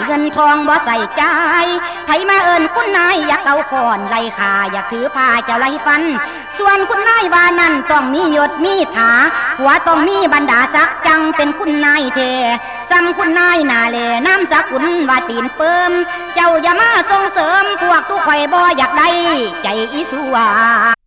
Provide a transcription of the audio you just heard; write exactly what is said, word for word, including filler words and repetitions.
เงินทองบ่ใส่ใจไผมาเอิญคุณนายอยากเอาขอนไล่ขาอยากถือผ้าเจ้าไล่ฟันส่วนคุณนายว่านั่นต้องมียศมีฐาหัวต้องมีบรรดาศักดิ์จังเป็นคุณนายเทซ้ำคุณนายนาเลน้ำสกุลว่าตีนเปิมเจ้าอย่ามาส่งเสริมพวกตู้ข่อยบ่อยากได้ใจอีสัว